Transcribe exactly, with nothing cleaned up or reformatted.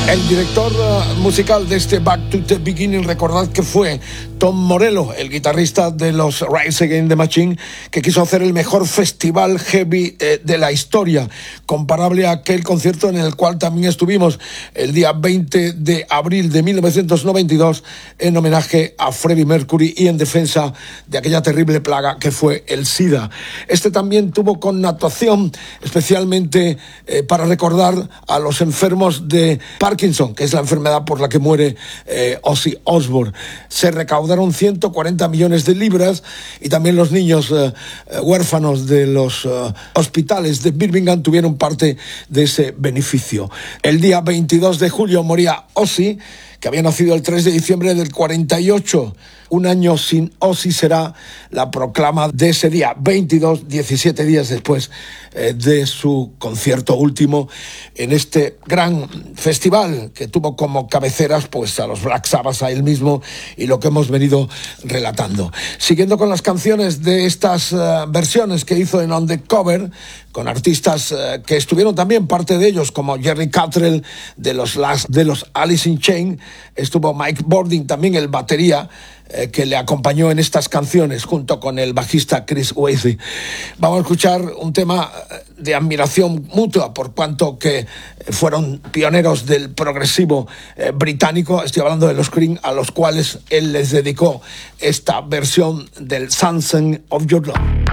El director uh, musical de este Back to the Beginning, recordad que fue Tom Morello, el guitarrista de los Rise Against the Machine, que quiso hacer el mejor festival heavy eh, de la historia, comparable a aquel concierto en el cual también estuvimos el día veinte de abril de mil novecientos noventa y dos en homenaje a Freddie Mercury y en defensa de aquella terrible plaga que fue el SIDA. Este también tuvo connotación especialmente eh, para recordar a los enfermos de Parkinson, que es la enfermedad por la que muere eh, Ozzy Osbourne. Se recaudaron ciento cuarenta millones de libras y también los niños eh, huérfanos de los eh, hospitales de Birmingham tuvieron parte de ese beneficio. El día veintidós de julio moría Ozzy, que había nacido el tres de diciembre del cuarenta y ocho. Un año sin Ozzy será la proclama de ese día, veintidós, diecisiete días después eh, de su concierto último en este gran festival que tuvo como cabeceras pues a los Black Sabbath, a él mismo y lo que hemos venido relatando. Siguiendo con las canciones de estas uh, versiones que hizo en On The Cover, con artistas uh, que estuvieron también, parte de ellos como Jerry Cantrell de los, Last, de los Alice in Chains, estuvo Mike Bordin también, el batería, eh, que le acompañó en estas canciones junto con el bajista Chris Weithy. Vamos a escuchar un tema de admiración mutua por cuanto que fueron pioneros del progresivo eh, británico. Estoy hablando de los Cream, a los cuales él les dedicó esta versión del Sunset of Your Love.